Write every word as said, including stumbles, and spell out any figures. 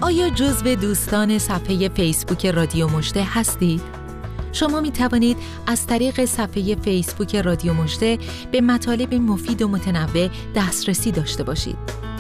آیا جزو دوستان صفحه فیسبوک رادیو مژده هستید؟ شما می توانید از طریق صفحه فیسبوک رادیو مژده به مطالب مفید و متنوع دسترسی داشته باشید.